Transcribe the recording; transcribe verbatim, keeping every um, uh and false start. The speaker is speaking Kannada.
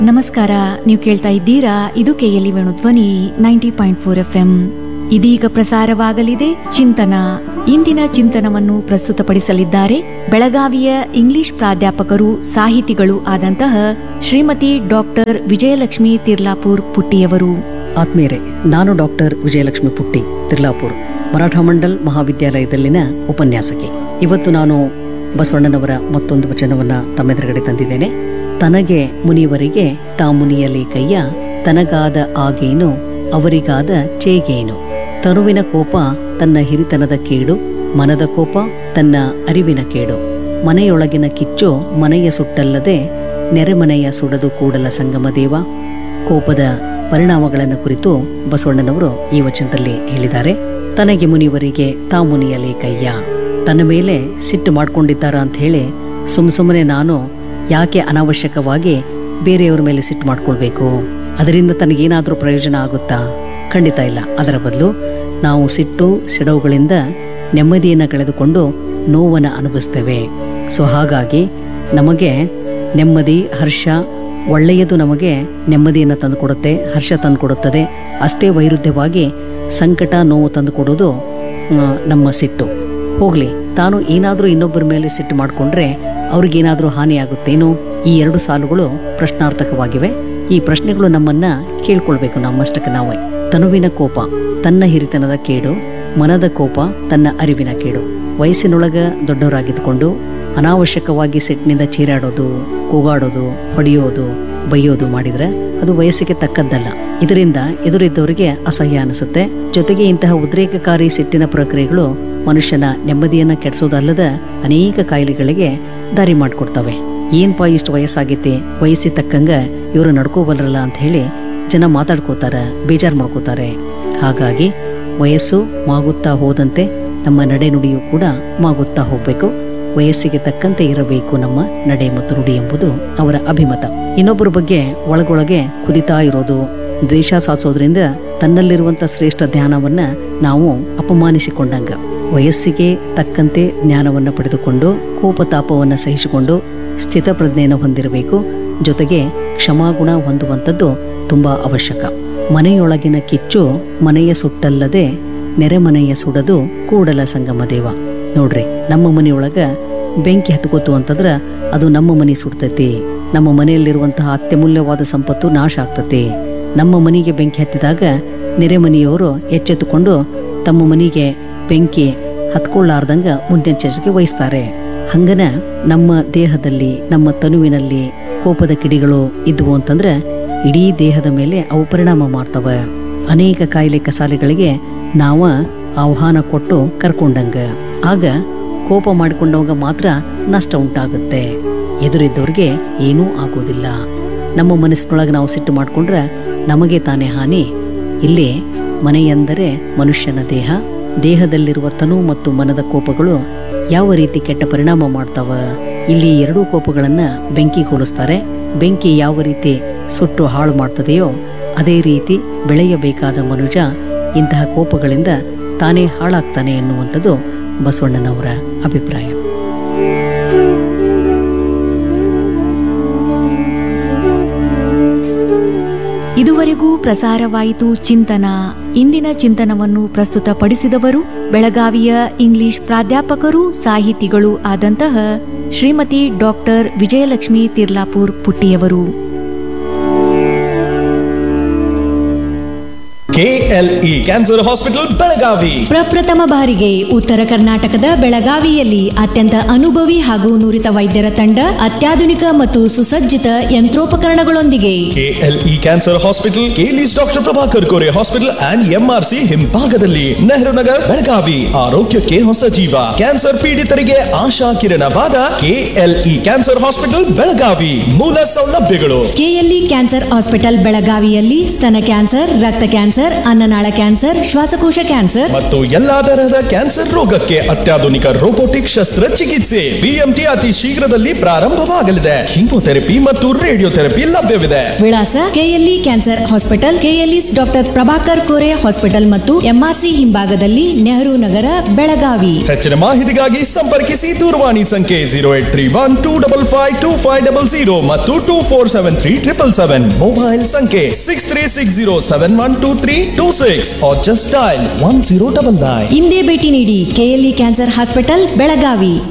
ನಮಸ್ಕಾರ. ನೀವು ಕೇಳ್ತಾ ಇದ್ದೀರಾ, ಇದು ಕೆಎಲ್ಇ ವೇಣು ಧ್ವನಿ ninety point four F M. ಇದೀಗ ಪ್ರಸಾರವಾಗಲಿದೆ ಚಿಂತನ. ಇಂದಿನ ಚಿಂತನವನ್ನು ಪ್ರಸ್ತುತಪಡಿಸಲಿದ್ದಾರೆ ಬೆಳಗಾವಿಯ ಇಂಗ್ಲಿಷ್ ಪ್ರಾಧ್ಯಾಪಕರು ಸಾಹಿತಿಗಳು ಆದಂತಹ ಶ್ರೀಮತಿ ಡಾಕ್ಟರ್ ವಿಜಯಲಕ್ಷ್ಮಿ ತಿರ್ಲಾಪುರ್ ಪುಟ್ಟಿಯವರು. ಆತ್ಮೀಯರೇ, ನಾನು ಡಾಕ್ಟರ್ ವಿಜಯಲಕ್ಷ್ಮಿ ಪುಟ್ಟಿ ತಿರ್ಲಾಪುರ್, ಮರಾಠ ಮಂಡಲ್ ಮಹಾವಿದ್ಯಾಲಯದಲ್ಲಿನ ಉಪನ್ಯಾಸಕಿ. ಇವತ್ತು ನಾನು ಬಸವಣ್ಣನವರ ಮತ್ತೊಂದು ವಚನವನ್ನ ತಮ್ಮೆದುರುಗಡೆ ತಂದಿದ್ದೇನೆ. ತನಗೆ ಮುನಿವರಿಗೆ ತಾ ಮುನಿಯಲಿ ಕಯ್ಯ, ತನಗಾದ ಆಗೇನು ಅವರಿಗಾದ ಚೇಗೇನು. ತನುವಿನ ಕೋಪ ತನ್ನ ಹಿರಿತನದ ಕೇಡು, ಮನದ ಕೋಪ ತನ್ನ ಅರಿವಿನ ಕೇಡು. ಮನೆಯೊಳಗಿನ ಕಿಚ್ಚು ಮನೆಯ ಸುಟ್ಟಲ್ಲದೆ ನೆರೆಮನೆಯ ಸುಡದು ಕೂಡಲ ಸಂಗಮ ದೇವ. ಕೋಪದ ಪರಿಣಾಮಗಳನ್ನು ಕುರಿತು ಬಸವಣ್ಣನವರು ಈ ವಚನದಲ್ಲಿ ಹೇಳಿದ್ದಾರೆ. ತನಗೆ ಮುನಿವರಿಗೆ ತಾ ಮುನಿಯಲಿ ಕಯ್ಯ. ತನ್ನ ಮೇಲೆ ಸಿಟ್ಟು ಮಾಡ್ಕೊಂಡಿದ್ದಾರ ಅಂತ ಹೇಳಿ ಸುಮ್ ಸುಮ್ಮನೆ ನಾನು ಯಾಕೆ ಅನಾವಶ್ಯಕವಾಗಿ ಬೇರೆಯವರ ಮೇಲೆ ಸಿಟ್ಟು ಮಾಡ್ಕೊಳ್ಬೇಕು? ಅದರಿಂದ ತನಗೇನಾದರೂ ಪ್ರಯೋಜನ ಆಗುತ್ತಾ? ಖಂಡಿತ ಇಲ್ಲ. ಅದರ ಬದಲು ನಾವು ಸಿಟ್ಟು ಸಿಡವುಗಳಿಂದ ನೆಮ್ಮದಿಯನ್ನು ಕಳೆದುಕೊಂಡು ನೋವನ್ನು ಅನುಭವಿಸ್ತೇವೆ. ಸೊ ಹಾಗಾಗಿ ನಮಗೆ ನೆಮ್ಮದಿ, ಹರ್ಷ, ಒಳ್ಳೆಯದು ನಮಗೆ ನೆಮ್ಮದಿಯನ್ನು ತಂದುಕೊಡುತ್ತೆ, ಹರ್ಷ ತಂದುಕೊಡುತ್ತದೆ. ಅಷ್ಟೇ ವೈರುಧ್ಯವಾಗಿ ಸಂಕಟ, ನೋವು ತಂದುಕೊಡೋದು ನಮ್ಮ ಸಿಟ್ಟು. ಹೋಗಲಿ, ತಾನು ಏನಾದರೂ ಇನ್ನೊಬ್ಬರ ಮೇಲೆ ಸಿಟ್ಟು ಮಾಡಿಕೊಂಡ್ರೆ ಅವ್ರಿಗೇನಾದರೂ ಹಾನಿಯಾಗುತ್ತೇನೋ? ಈ ಎರಡು ಸಾಲುಗಳು ಪ್ರಶ್ನಾರ್ಥಕವಾಗಿವೆ. ಈ ಪ್ರಶ್ನೆಗಳು ನಮ್ಮನ್ನ ಕೇಳ್ಕೊಳ್ಬೇಕು ನಮ್ಮಷ್ಟಕ್ಕೆ ನಾವೇ. ತನುವಿನ ಕೋಪ ತನ್ನ ಹಿರಿತನದ ಕೇಡು, ಮನದ ಕೋಪ ತನ್ನ ಅರಿವಿನ ಕೇಡು. ವಯಸ್ಸಿನೊಳಗ ದೊಡ್ಡವರಾಗಿದ್ದುಕೊಂಡು ಅನಾವಶ್ಯಕವಾಗಿ ಸಿಟ್ಟಿನಿಂದ ಚೀರಾಡೋದು, ಕೂಗಾಡೋದು, ಹೊಡೆಯೋದು, ಬೈಯೋದು ಮಾಡಿದ್ರೆ ಅದು ವಯಸ್ಸಿಗೆ ತಕ್ಕದ್ದಲ್ಲ. ಇದರಿಂದ ಎದುರಿದ್ದವರಿಗೆ ಅಸಹ್ಯ ಅನಿಸುತ್ತೆ. ಜೊತೆಗೆ ಇಂತಹ ಉದ್ರೇಕಕಾರಿ ಸಿಟ್ಟಿನ ಪ್ರಕ್ರಿಯೆಗಳು ಮನುಷ್ಯನ ನೆಮ್ಮದಿಯನ್ನ ಕೆಡಿಸೋದಲ್ಲದ ಅನೇಕ ಕಾಯಿಲೆಗಳಿಗೆ ದಾರಿ ಮಾಡಿಕೊಡ್ತವೆ. ಏನ್ಪಾ ಇಷ್ಟು ವಯಸ್ಸಾಗೈತಿ, ವಯಸ್ಸಿಗೆ ತಕ್ಕಂಗ ಇವರು ನಡ್ಕೋಬಲ್ಲರಲ್ಲ ಅಂತ ಹೇಳಿ ಜನ ಮಾತಾಡ್ಕೋತಾರ, ಬೇಜಾರು ಮಾಡ್ಕೋತಾರೆ. ಹಾಗಾಗಿ ವಯಸ್ಸು ಮಾಗುತ್ತಾ ಹೋದಂತೆ ನಮ್ಮ ನಡೆ ನುಡಿಯೂ ಕೂಡ ಮಾಗುತ್ತಾ ಹೋಗ್ಬೇಕು. ವಯಸ್ಸಿಗೆ ತಕ್ಕಂತೆ ಇರಬೇಕು ನಮ್ಮ ನಡೆ ಮತ್ತು ನುಡಿ ಎಂಬುದು ಅವರ ಅಭಿಮತ. ಇನ್ನೊಬ್ಬರ ಬಗ್ಗೆ ಒಳಗೊಳಗೆ ಕುದಿತಾ ಇರೋದು, ದ್ವೇಷ ಸಾಧಿಸೋದ್ರಿಂದ ತನ್ನಲ್ಲಿರುವಂತ ಶ್ರೇಷ್ಠ ಜ್ಞಾನವನ್ನ ನಾವು ಅಪಮಾನಿಸಿಕೊಂಡಂಗ. ವಯಸ್ಸಿಗೆ ತಕ್ಕಂತೆ ಜ್ಞಾನವನ್ನು ಪಡೆದುಕೊಂಡು ಕೋಪತಾಪವನ್ನು ಸಹಿಸಿಕೊಂಡು ಸ್ಥಿತಪ್ರಜ್ಞೆಯನ್ನು ಹೊಂದಿರಬೇಕು. ಜೊತೆಗೆ ಕ್ಷಮಾಗುಣ ಹೊಂದುವಂಥದ್ದು ತುಂಬಾ ಅವಶ್ಯಕ. ಮನೆಯೊಳಗಿನ ಕಿಚ್ಚು ಮನೆಯ ಸುಟ್ಟಲ್ಲದೆ ನೆರೆಮನೆಯ ಸುಡದು ಕೂಡಲ ಸಂಗಮ ದೇವ. ನೋಡ್ರಿ, ನಮ್ಮ ಮನೆಯೊಳಗ ಬೆಂಕಿ ಹತ್ಕೋತು ಅಂತಂದ್ರ ಅದು ನಮ್ಮ ಮನೆ ಸುಡ್ತೈತಿ. ನಮ್ಮ ಮನೆಯಲ್ಲಿರುವಂತಹ ಅತ್ಯಮೂಲ್ಯವಾದ ಸಂಪತ್ತು ನಾಶ ಆಗ್ತತಿ. ನಮ್ಮ ಮನೆಗೆ ಬೆಂಕಿ ಹತ್ತಿದಾಗ ನೆರೆಮನೆಯವರು ಎಚ್ಚೆತ್ತುಕೊಂಡು ತಮ್ಮ ಮನೆಗೆ ಬೆಂಕಿ ಹತ್ಕೊಳ್ಳಾರ್ದಂಗ ಮುನ್ನೆಚ್ಚರಿಕೆ ವಹಿಸ್ತಾರೆ. ಹಂಗನ ನಮ್ಮ ದೇಹದಲ್ಲಿ, ನಮ್ಮ ತನುವಿನಲ್ಲಿ ಕೋಪದ ಕಿಡಿಗಳು ಇದ್ವು ಅಂತಂದ್ರೆ ಇಡೀ ದೇಹದ ಮೇಲೆ ಅವು ಪರಿಣಾಮ ಮಾಡ್ತವ. ಅನೇಕ ಕಾಯಿಲೆ ಕಸಾಲೆಗಳಿಗೆ ನಾವು ಆಹ್ವಾನ ಕೊಟ್ಟು ಕರ್ಕೊಂಡಂಗ. ಆಗ ಕೋಪ ಮಾಡಿಕೊಂಡವಾಗ ಮಾತ್ರ ನಷ್ಟ ಉಂಟಾಗುತ್ತೆ, ಎದುರಿದ್ದವ್ರಿಗೆ ಏನೂ ಆಗೋದಿಲ್ಲ. ನಮ್ಮ ಮನಸ್ಸಿನೊಳಗೆ ನಾವು ಸಿಟ್ಟು ಮಾಡಿಕೊಂಡ್ರೆ ನಮಗೆ ತಾನೇ ಹಾನಿ. ಇಲ್ಲಿ ಮನೆಯೆಂದರೆ ಮನುಷ್ಯನ ದೇಹ. ದೇಹದಲ್ಲಿರುವ ತನು ಮತ್ತು ಮನದ ಕೋಪಗಳು ಯಾವ ರೀತಿ ಕೆಟ್ಟ ಪರಿಣಾಮ ಮಾಡ್ತಾವ? ಇಲ್ಲಿ ಎರಡೂ ಕೋಪಗಳನ್ನ ಬೆಂಕಿ ಹೋಲಿಸ್ತಾರೆ. ಬೆಂಕಿ ಯಾವ ರೀತಿ ಸುಟ್ಟು ಹಾಳು ಮಾಡ್ತದೆಯೋ ಅದೇ ರೀತಿ ಬೆಳೆಯಬೇಕಾದ ಮನುಜ ಇಂತಹ ಕೋಪಗಳಿಂದ ತಾನೇ ಹಾಳಾಗ್ತಾನೆ ಎನ್ನುವಂಥದ್ದು ಬಸವಣ್ಣನವರ ಅಭಿಪ್ರಾಯ. ಇದುವರೆಗೂ ಪ್ರಸಾರವಾಯಿತು ಚಿಂತನ. ಇಂದಿನ ಚಿಂತನವನ್ನು ಪ್ರಸ್ತುತಪಡಿಸಿದವರು ಬೆಳಗಾವಿಯ ಇಂಗ್ಲಿಷ್ ಪ್ರಾಧ್ಯಾಪಕರು ಸಾಹಿತಿಗಳು ಆದಂತಹ Shrimati doctor Vijayalakshmi Tirlapur ಪುಟ್ಟಿಯವರು. KLE cancer hospital Belagavi ಪ್ರಪ್ರಥಮ ಬಾರಿಗೆ ಉತ್ತರ ಕರ್ನಾಟಕದ ಬೆಳಗಾವಿಯಲ್ಲಿ ಅತ್ಯಂತ ಅನುಭವಿ ಹಾಗೂ ನುರಿತ ವೈದ್ಯರ ತಂಡ, ಅತ್ಯಾಧುನಿಕ ಮತ್ತು ಸುಸಜ್ಜಿತ ಯಂತ್ರೋಪಕರಣಗಳೊಂದಿಗೆ KLE cancer hospital ಕೇಲಿಸ್ doctor Prabhakar Kore hospital and MRC ಹಿಂಭಾಗದಲ್ಲಿ, ನೆಹರು ನಗರ್, ಬೆಳಗಾವಿ. ಆರೋಗ್ಯಕ್ಕೆ ಹೊಸ ಜೀವ. ಕ್ಯಾನ್ಸರ್ ಪೀಡಿತರಿಗೆ ಆಶಾ ಕಿರಣವಾದ ಕೆಎಲ್ಇ ಕ್ಯಾನ್ಸರ್ ಹಾಸ್ಪಿಟಲ್ ಬೆಳಗಾವಿ. ಮೂಲ ಸೌಲಭ್ಯಗಳು: ಕೆಎಲ್ಇ ಕ್ಯಾನ್ಸರ್ ಹಾಸ್ಪಿಟಲ್ ಬೆಳಗಾವಿಯಲ್ಲಿ ಸ್ತನ ಕ್ಯಾನ್ಸರ್, ರಕ್ತ ಕ್ಯಾನ್ಸರ್, ಅನ್ನ ಅನ್ನನಾಳ ಕ್ಯಾನ್ಸರ್, ಶ್ವಾಸಕೋಶ ಕ್ಯಾನ್ಸರ್ ಮತ್ತು ಎಲ್ಲಾ ತರಹದ ಕ್ಯಾನ್ಸರ್ ರೋಗಕ್ಕೆ ಅತ್ಯಾಧುನಿಕ ರೋಬೋಟಿಕ್ ಶಸ್ತ್ರಚಿಕಿತ್ಸೆ ಬಿಎಂಟಿ ಅತಿ ಶೀಘ್ರದಲ್ಲಿ ಪ್ರಾರಂಭವಾಗಲಿದೆ. ಕೀಮೋಥೆರಪಿ ಮತ್ತು ರೇಡಿಯೋಥೆರಪಿ ಲಭ್ಯವಿದೆ. ವಿಳಾಸ KLE cancer hospital, KLE doctor Prabhakar Kore hospital ಮತ್ತು ಎಂಆರ್ಸಿ ಹಿಂಭಾಗದಲ್ಲಿ, ನೆಹರು ನಗರ, ಬೆಳಗಾವಿ. ಹೆಚ್ಚಿನ ಮಾಹಿತಿಗಾಗಿ ಸಂಪರ್ಕಿಸಿ ದೂರವಾಣಿ ಸಂಖ್ಯೆ zero eight three one two double five two five double zero ಮತ್ತು two four seven three triple seven. Mobile ಸಂಖ್ಯೆ six three six zero seven one two three two six or just dial one zero double nine. ಇಂದೇ ಭೇಟಿ ನೀಡಿ ಕೆಎಲ್ಇ ಕ್ಯಾನ್ಸರ್ ಹಾಸ್ಪಿಟಲ್, ಬೆಳಗಾವಿ.